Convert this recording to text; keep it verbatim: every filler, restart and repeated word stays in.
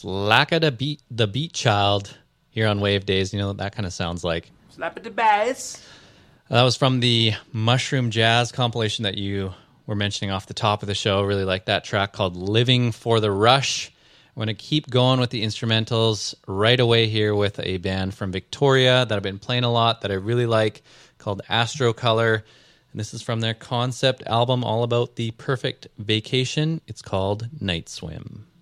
Slacka the Beat the Beat Child here on Wave Days. You know what that kind of sounds like. Slap at the bass. That was from the Mushroom Jazz compilation that you were mentioning off the top of the show. Really like that track called Living for the Rush. I'm going to keep going with the instrumentals right away here with a band from Victoria that I've been playing a lot that I really like called Astrocolor. And this is from their concept album all about the perfect vacation. It's called Night Swim.